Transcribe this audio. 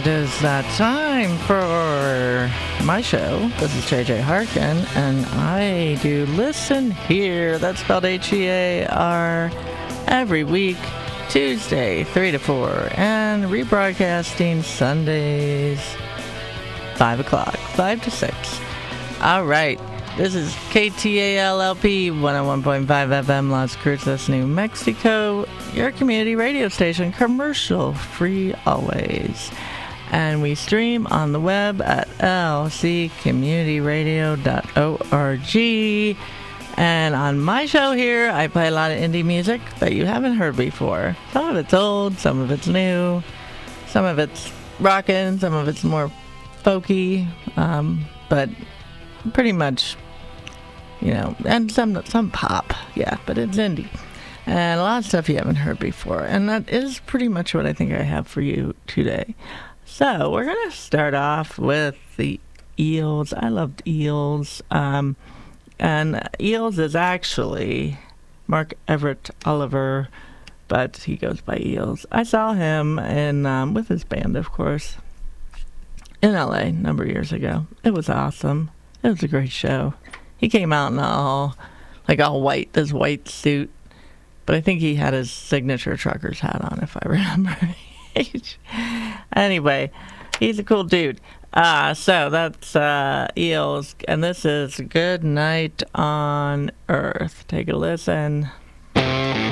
It is that time for my show. This is JJ Harkin, and I do Listen Here. That's spelled H-E-A-R, every week, Tuesday, 3 to 4, and rebroadcasting Sundays, 5 o'clock, 5 to 6. All right. This is KTALLP 101.5 FM, Las Cruces, New Mexico, your community radio station, commercial free always. And we stream on the web at lccommunityradio.org. And on my show here, I play a lot of indie music that you haven't heard before. Some of it's old, some of it's new, some of it's rockin', some of it's more folky, but pretty much, you know, and some pop, yeah, but it's indie. And a lot of stuff you haven't heard before. And that is pretty much what I think I have for you today. So we're going to start off with the Eels. I loved Eels. And Eels is actually Mark Everett Oliver, but he goes by Eels. I saw him in with his band, of course, in LA a number of years ago. It was awesome. It was a great show. He came out in all white, this white suit. But I think he had his signature trucker's hat on, if I remember. Anyway, he's a cool dude. So that's Eels, and this is Good Night on Earth. Take a listen.